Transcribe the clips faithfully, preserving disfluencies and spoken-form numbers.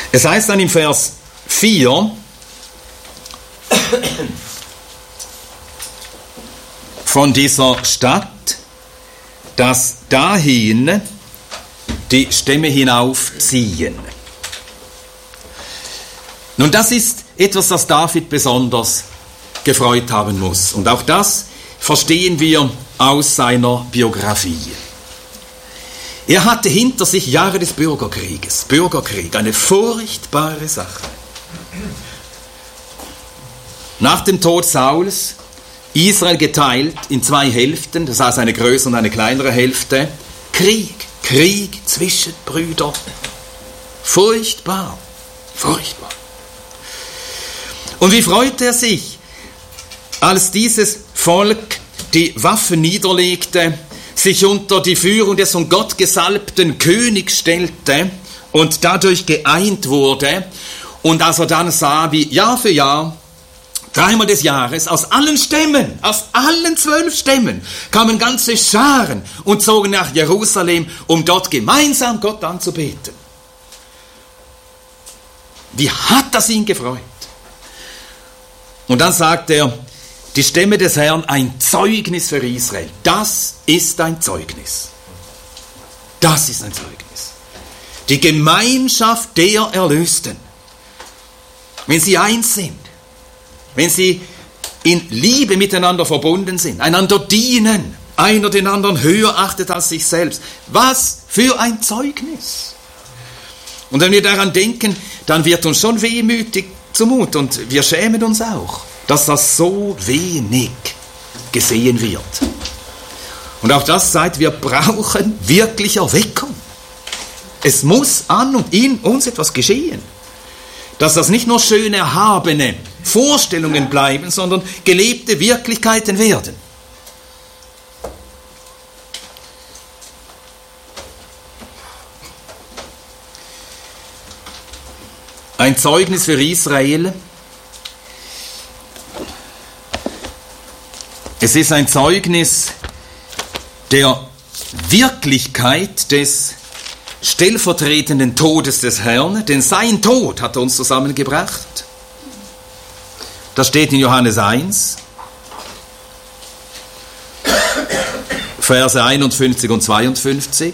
Es heißt dann im Vers vier, von dieser Stadt, dass dahin die Stämme hinaufziehen. Nun, das ist etwas, das David besonders gefreut haben muss. Und auch das verstehen wir aus seiner Biografie. Er hatte hinter sich Jahre des Bürgerkrieges. Bürgerkrieg, eine furchtbare Sache. Nach dem Tod Sauls, Israel geteilt in zwei Hälften, das heißt eine größere und eine kleinere Hälfte. Krieg, Krieg zwischen Brüdern. Furchtbar, furchtbar. Und wie freute er sich, als dieses Volk die Waffen niederlegte, sich unter die Führung des von Gott gesalbten Königs stellte und dadurch geeint wurde. Und als er dann sah, wie Jahr für Jahr, dreimal des Jahres, aus allen Stämmen, aus allen zwölf Stämmen, kamen ganze Scharen und zogen nach Jerusalem, um dort gemeinsam Gott anzubeten. Wie hat das ihn gefreut? Und dann sagt er, die Stämme des Herrn, ein Zeugnis für Israel. Das ist ein Zeugnis. Das ist ein Zeugnis. Die Gemeinschaft der Erlösten. Wenn sie eins sind, wenn sie in Liebe miteinander verbunden sind, einander dienen, einer den anderen höher achtet als sich selbst. Was für ein Zeugnis. Und wenn wir daran denken, dann wird uns schon wehmütig zumut und wir schämen uns auch, dass das so wenig gesehen wird. Und auch das zeigt, wir brauchen wirklich Erweckung. Es muss an und in uns etwas geschehen. Dass das nicht nur schön erhabene Vorstellungen bleiben, sondern gelebte Wirklichkeiten werden. Ein Zeugnis für Israel. Es ist ein Zeugnis der Wirklichkeit des stellvertretenden Todes des Herrn, denn sein Tod hat er uns zusammengebracht. Das steht in Johannes eins, Verse einundfünfzig und zweiundfünfzig.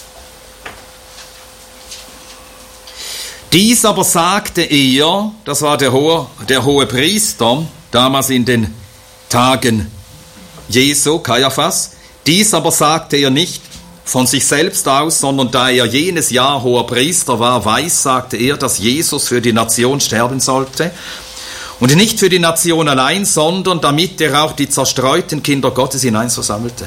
Dies aber sagte er, das war der hohe, der hohe Priester, damals in den Tagen Jesu, Kaiaphas, dies aber sagte er nicht von sich selbst aus, sondern da er jenes Jahr hoher Priester war, weiß, sagte er, dass Jesus für die Nation sterben sollte. Und nicht für die Nation allein, sondern damit er auch die zerstreuten Kinder Gottes hineinversammelte.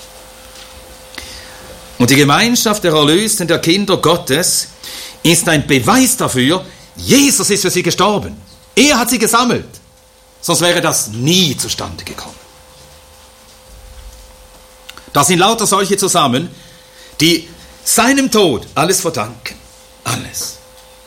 Und die Gemeinschaft der Erlösten, der Kinder Gottes, ist ein Beweis dafür, Jesus ist für sie gestorben. Er hat sie gesammelt. Sonst wäre das nie zustande gekommen. Da sind lauter solche zusammen, die seinem Tod alles verdanken. Alles.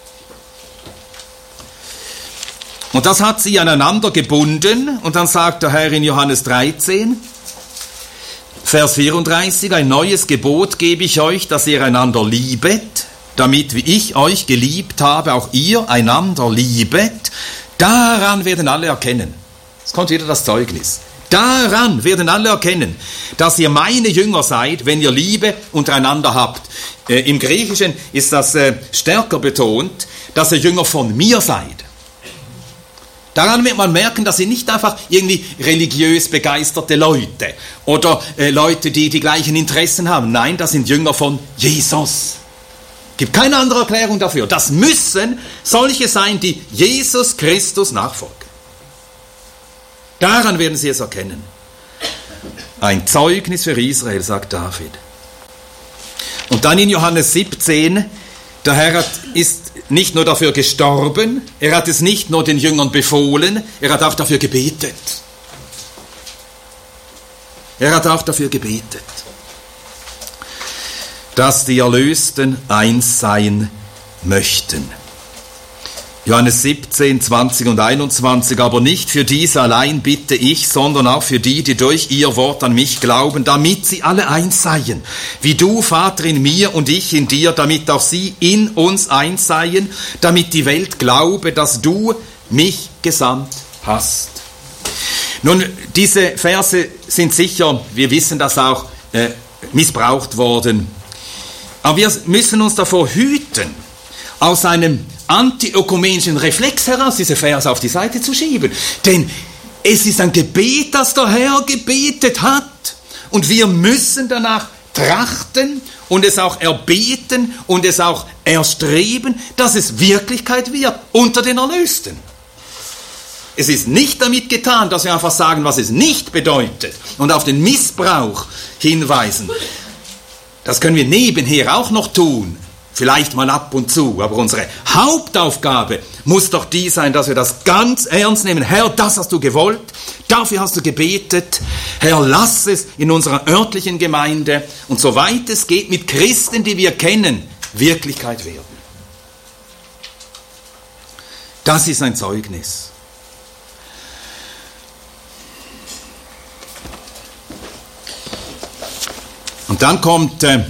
Und das hat sie aneinander gebunden. Und dann sagt der Herr in Johannes dreizehn, Vers vierunddreißig, ein neues Gebot gebe ich euch, dass ihr einander liebet, damit, wie ich euch geliebt habe, auch ihr einander liebet. Daran werden alle erkennen. Jetzt kommt wieder das Zeugnis. Daran werden alle erkennen, dass ihr meine Jünger seid, wenn ihr Liebe untereinander habt. Äh, Im Griechischen ist das äh, stärker betont, dass ihr Jünger von mir seid. Daran wird man merken, dass sie nicht einfach irgendwie religiös begeisterte Leute oder äh, Leute, die die gleichen Interessen haben. Nein, das sind Jünger von Jesus. Gibt keine andere Erklärung dafür. Das müssen solche sein, die Jesus Christus nachfolgen. Daran werden sie es erkennen. Ein Zeugnis für Israel, sagt David. Und dann in Johannes siebzehn, der Herr hat, ist nicht nur dafür gestorben, er hat es nicht nur den Jüngern befohlen, er hat auch dafür gebetet. Er hat auch dafür gebetet, dass die Erlösten eins sein möchten. Johannes siebzehn, zwanzig und einundzwanzig, aber nicht für diese allein bitte ich, sondern auch für die, die durch ihr Wort an mich glauben, damit sie alle eins seien. Wie du, Vater, in mir und ich in dir, damit auch sie in uns eins seien, damit die Welt glaube, dass du mich gesandt hast. Nun, diese Verse sind sicher, wir wissen das auch, äh, missbraucht worden. Aber wir müssen uns davor hüten, aus einem antiökumenischen Reflex heraus diese Verse auf die Seite zu schieben. Denn es ist ein Gebet, das der Herr gebetet hat. Und wir müssen danach trachten und es auch erbeten und es auch erstreben, dass es Wirklichkeit wird unter den Erlösten. Es ist nicht damit getan, dass wir einfach sagen, was es nicht bedeutet und auf den Missbrauch hinweisen. Das können wir nebenher auch noch tun. Vielleicht mal ab und zu, aber unsere Hauptaufgabe muss doch die sein, dass wir das ganz ernst nehmen. Herr, das hast du gewollt, dafür hast du gebetet. Herr, lass es in unserer örtlichen Gemeinde und soweit es geht mit Christen, die wir kennen, Wirklichkeit werden. Das ist ein Zeugnis. Und dann kommt äh,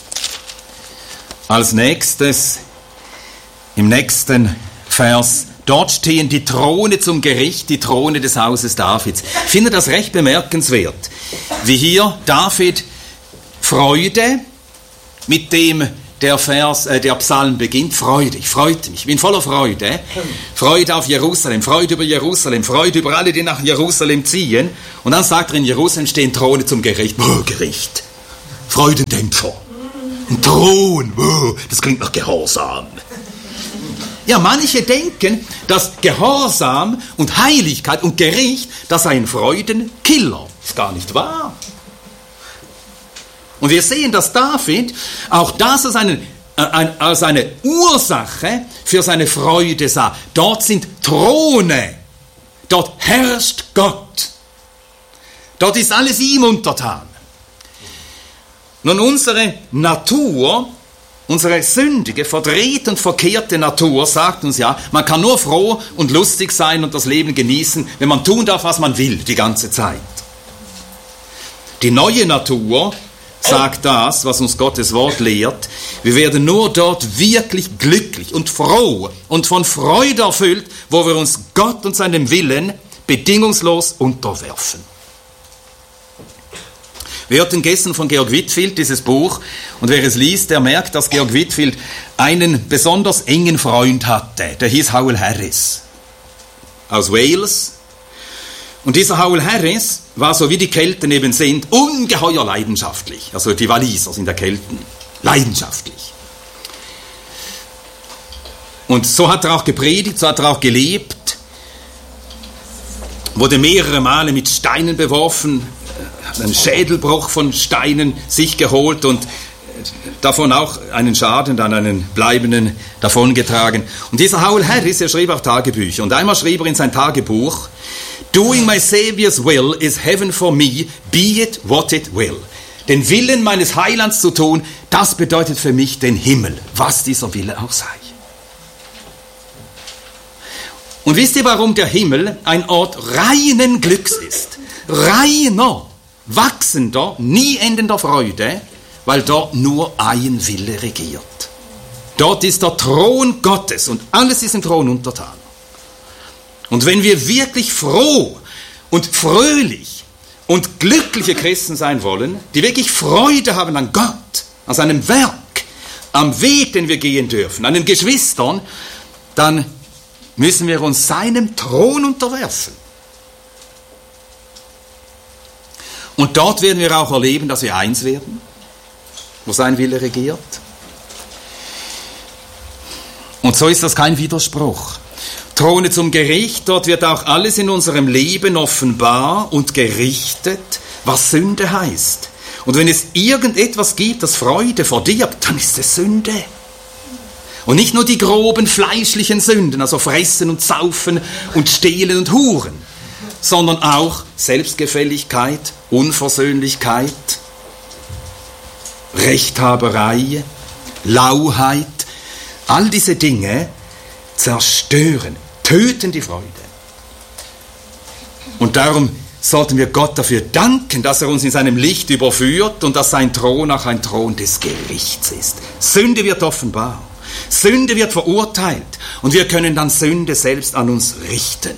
als nächstes, im nächsten Vers, dort stehen die Throne zum Gericht, die Throne des Hauses Davids. Ich finde das recht bemerkenswert, wie hier David Freude, mit dem der Vers, äh, der Psalm beginnt, Freude, ich freute mich, ich bin voller Freude, Freude auf Jerusalem, Freude über Jerusalem, Freude über alle, die nach Jerusalem ziehen. Und dann sagt er, in Jerusalem stehen Throne zum Gericht. Oh, Gericht, Freudendämpfer. Ein Thron, das klingt nach Gehorsam. Ja, manche denken, dass Gehorsam und Heiligkeit und Gericht, das sei ein Freudenkiller. Ist gar nicht wahr. Und wir sehen, dass David auch das als, einen, äh, als eine Ursache für seine Freude sah. Dort sind Throne, dort herrscht Gott, dort ist alles ihm untertan. Nun, unsere Natur, unsere sündige, verdrehte und verkehrte Natur sagt uns ja, man kann nur froh und lustig sein und das Leben genießen, wenn man tun darf, was man will, die ganze Zeit. Die neue Natur sagt das, was uns Gottes Wort lehrt. Wir werden nur dort wirklich glücklich und froh und von Freude erfüllt, wo wir uns Gott und seinem Willen bedingungslos unterwerfen. Wir hörten gestern von Georg Whitefield dieses Buch und wer es liest, der merkt, dass Georg Whitefield einen besonders engen Freund hatte. Der hieß Howell Harris aus Wales. Und dieser Howell Harris war, so wie die Kelten eben sind, ungeheuer leidenschaftlich. Also die Waliser sind ja Kelten. Leidenschaftlich. Und so hat er auch gepredigt, so hat er auch gelebt. Wurde mehrere Male mit Steinen beworfen, einen Schädelbruch von Steinen sich geholt und davon auch einen Schaden, dann einen bleibenden davongetragen. Und dieser Howell Harris, er schrieb auch Tagebücher. Und einmal schrieb er in sein Tagebuch, Doing my Saviour's will is heaven for me, be it what it will. Den Willen meines Heilands zu tun, das bedeutet für mich den Himmel, was dieser Wille auch sei. Und wisst ihr, warum der Himmel ein Ort reinen Glücks ist? Reiner, wachsender, nie endender Freude, weil dort nur ein Wille regiert. Dort ist der Thron Gottes und alles ist im Thron untertan. Und wenn wir wirklich froh und fröhlich und glückliche Christen sein wollen, die wirklich Freude haben an Gott, an seinem Werk, am Weg, den wir gehen dürfen, an den Geschwistern, dann müssen wir uns seinem Thron unterwerfen. Und dort werden wir auch erleben, dass wir eins werden, wo sein Wille regiert. Und so ist das kein Widerspruch. Throne zum Gericht, dort wird auch alles in unserem Leben offenbar und gerichtet, was Sünde heißt. Und wenn es irgendetwas gibt, das Freude verdirbt, dann ist es Sünde. Und nicht nur die groben fleischlichen Sünden, also Fressen und Saufen und Stehlen und Huren, sondern auch Selbstgefälligkeit, Unversöhnlichkeit, Rechthaberei, Lauheit, all diese Dinge, zerstören, töten die Freude. Und darum sollten wir Gott dafür danken, dass er uns in seinem Licht überführt und dass sein Thron auch ein Thron des Gerichts ist. Sünde wird offenbar, Sünde wird verurteilt und wir können dann Sünde selbst an uns richten.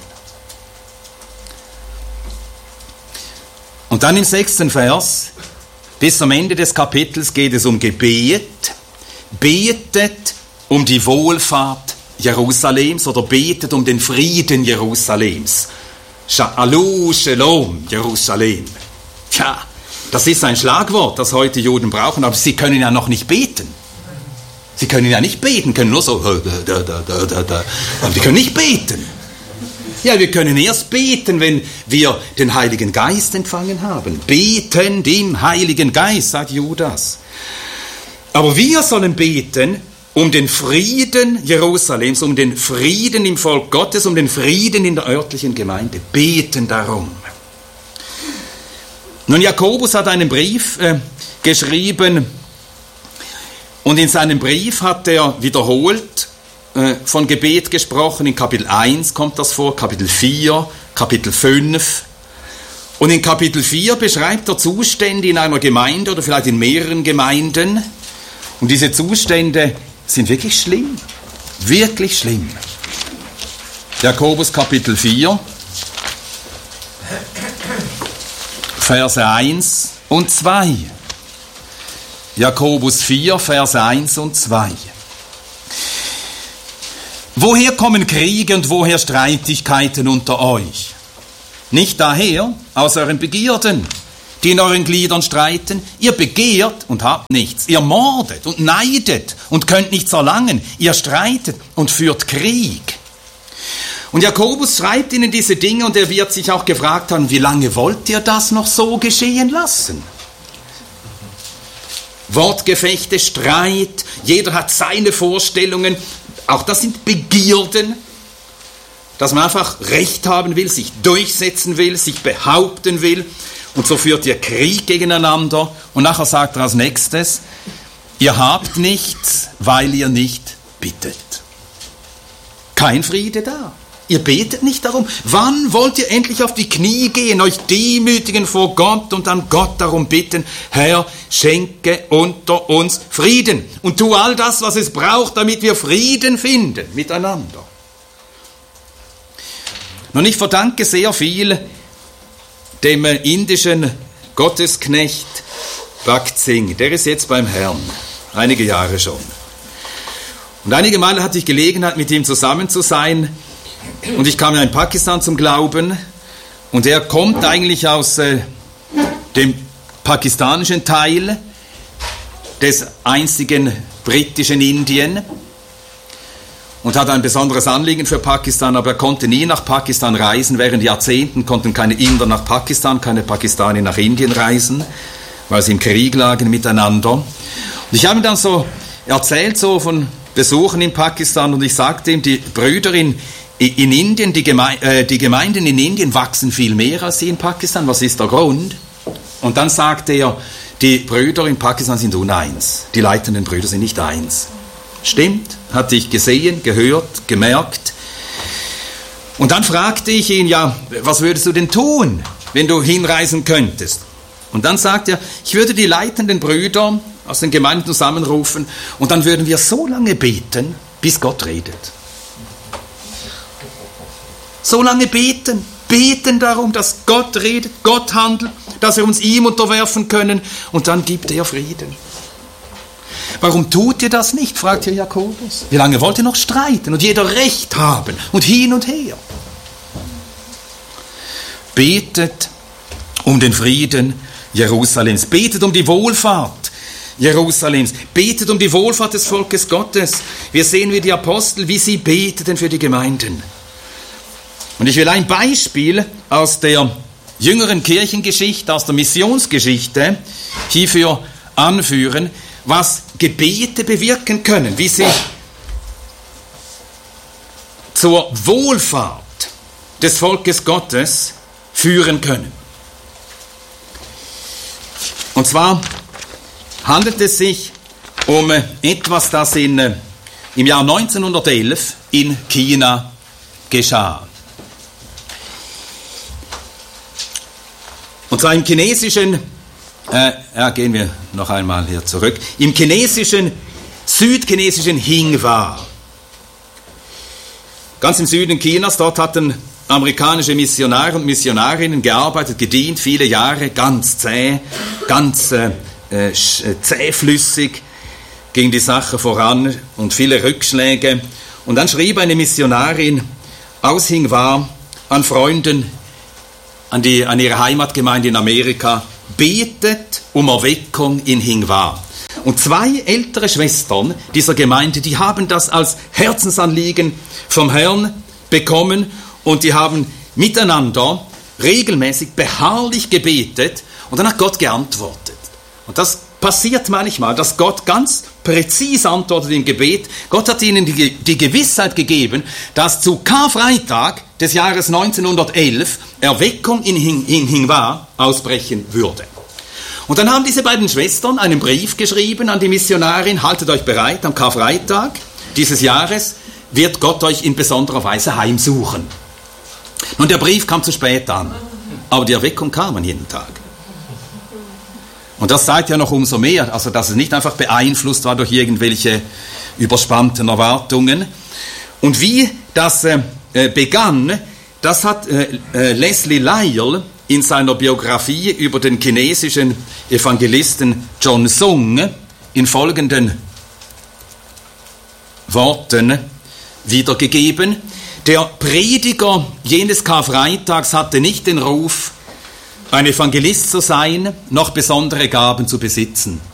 Und dann im sechsten Vers, bis zum Ende des Kapitels geht es um Gebet. Betet um die Wohlfahrt Jerusalems oder betet um den Frieden Jerusalems. Shalom, Shalom, Jerusalem. Tja, das ist ein Schlagwort, das heute Juden brauchen, aber sie können ja noch nicht beten. Sie können ja nicht beten, können nur so, da, da, da, da, da. Aber die können nicht beten. Ja, wir können erst beten, wenn wir den Heiligen Geist empfangen haben. Betend im Heiligen Geist, sagt Judas. Aber wir sollen beten um den Frieden Jerusalems, um den Frieden im Volk Gottes, um den Frieden in der örtlichen Gemeinde. Beten darum. Nun, Jakobus hat einen Brief äh, geschrieben und in seinem Brief hat er wiederholt äh, von Gebet gesprochen. In Kapitel eins kommt das vor, Kapitel vier, Kapitel fünf. Und in Kapitel vier beschreibt er Zustände in einer Gemeinde oder vielleicht in mehreren Gemeinden. Und diese Zustände sind wirklich schlimm, wirklich schlimm. Jakobus Kapitel vier, Verse eins und zwei. Jakobus vier, Verse eins und zwei. Woher kommen Kriege und woher Streitigkeiten unter euch? Nicht daher, aus euren Begierden, die in euren Gliedern streiten. Ihr begehrt und habt nichts. Ihr mordet und neidet und könnt nichts erlangen. Ihr streitet und führt Krieg. Und Jakobus schreibt ihnen diese Dinge und er wird sich auch gefragt haben, wie lange wollt ihr das noch so geschehen lassen? Wortgefechte, Streit, jeder hat seine Vorstellungen. Auch das sind Begierden, dass man einfach Recht haben will, sich durchsetzen will, sich behaupten will. Und so führt ihr Krieg gegeneinander. Und nachher sagt er als nächstes, ihr habt nichts, weil ihr nicht bittet. Kein Friede da. Ihr betet nicht darum. Wann wollt ihr endlich auf die Knie gehen, euch demütigen vor Gott und dann Gott darum bitten, Herr, schenke unter uns Frieden und tu all das, was es braucht, damit wir Frieden finden miteinander. Nun, ich verdanke sehr viel dem indischen Gottesknecht Bhakt Singh. Der ist jetzt beim Herrn, einige Jahre schon. Und einige Male hatte ich Gelegenheit, mit ihm zusammen zu sein. Und ich kam ja in Pakistan zum Glauben. Und er kommt eigentlich aus äh, dem pakistanischen Teil des einzigen britischen Indien. Und hat ein besonderes Anliegen für Pakistan, aber er konnte nie nach Pakistan reisen. Während Jahrzehnten konnten keine Inder nach Pakistan, keine Pakistani nach Indien reisen, weil sie im Krieg lagen miteinander. Und ich habe ihm dann so erzählt, so von Besuchen in Pakistan, und ich sagte ihm, die Brüder in, in Indien, die, Geme äh, die Gemeinden in Indien wachsen viel mehr als sie in Pakistan. Was ist der Grund? Und dann sagte er, die Brüder in Pakistan sind uneins. Die leitenden Brüder sind nicht eins. Stimmt, hatte ich gesehen, gehört, gemerkt. Und dann fragte ich ihn, ja, was würdest du denn tun, wenn du hinreisen könntest? Und dann sagt er, ich würde die leitenden Brüder aus den Gemeinden zusammenrufen und dann würden wir so lange beten, bis Gott redet. So lange beten, beten darum, dass Gott redet, Gott handelt, dass wir uns ihm unterwerfen können und dann gibt er Frieden. Warum tut ihr das nicht, fragt hier Jakobus. Wie lange wollt ihr noch streiten und jeder Recht haben und hin und her? Betet um den Frieden Jerusalems, betet um die Wohlfahrt Jerusalems, betet um die Wohlfahrt des Volkes Gottes. Wir sehen, wie die Apostel, wie sie beteten für die Gemeinden. Und ich will ein Beispiel aus der jüngeren Kirchengeschichte, aus der Missionsgeschichte hierfür anführen, was Gebete bewirken können, wie sie zur Wohlfahrt des Volkes Gottes führen können. Und zwar handelt es sich um etwas, das in im Jahr neunzehnhundertelf in China geschah. Und zwar im chinesischen, äh, ja, gehen wir noch einmal hier zurück, im chinesischen, südchinesischen Hingwa. Ganz im Süden Chinas, dort hatten amerikanische Missionare und Missionarinnen gearbeitet, gedient, viele Jahre, ganz zäh, ganz äh, äh, zähflüssig ging die Sache voran und viele Rückschläge. Und dann schrieb eine Missionarin aus Hingwa an Freunden, an, die, an ihre Heimatgemeinde in Amerika, betet um Erweckung in Hingwa. Und zwei ältere Schwestern dieser Gemeinde, die haben das als Herzensanliegen vom Herrn bekommen und die haben miteinander regelmäßig beharrlich gebetet und dann hat Gott geantwortet. Und das passiert manchmal, dass Gott ganz präzise antwortet im Gebet. Gott hat ihnen die, die Gewissheit gegeben, dass zu Karfreitag des Jahres neunzehnhundertelf Erweckung in, Hing, in Hingwa ausbrechen würde. Und dann haben diese beiden Schwestern einen Brief geschrieben an die Missionarin, haltet euch bereit, am Karfreitag dieses Jahres wird Gott euch in besonderer Weise heimsuchen. Nun, der Brief kam zu spät an, aber die Erweckung kam an jeden Tag. Und das zeigt ja noch umso mehr, also dass es nicht einfach beeinflusst war durch irgendwelche überspannten Erwartungen. Und wie das äh, begann, das hat äh, äh, Leslie Lyle in seiner Biografie über den chinesischen Evangelisten John Sung in folgenden Worten wiedergegeben. Der Prediger jenes Karfreitags hatte nicht den Ruf, ein Evangelist zu sein, noch besondere Gaben zu besitzen.